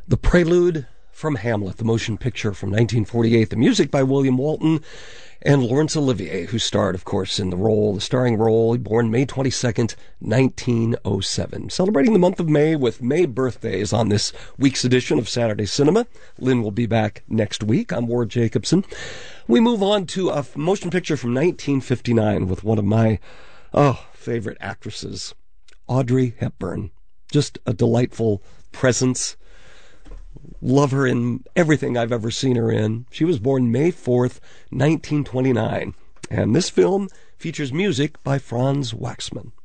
The Prelude from Hamlet, the motion picture from 1948, the music by William Walton and Laurence Olivier, who starred, of course, in the starring role, born May 22nd, 1907. Celebrating the month of May with May birthdays on this week's edition of Saturday Cinema. Lynn will be back next week. I'm Ward Jacobson. We move on to a motion picture from 1959 with one of my favorite actresses, Audrey Hepburn. Just a delightful presence. Love her in everything I've ever seen her in. She was born May 4th, 1929. And this film features music by Franz Waxman.